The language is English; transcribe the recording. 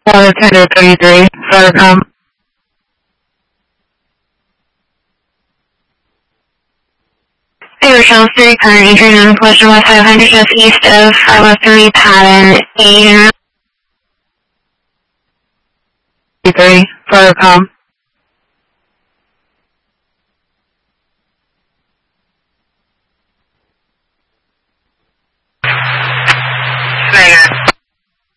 Tender 33, Starcom. Hey, Rochelle, 3 current entry on Pleasure West 500 just east of 503 pattern 8 and 3, Starcom.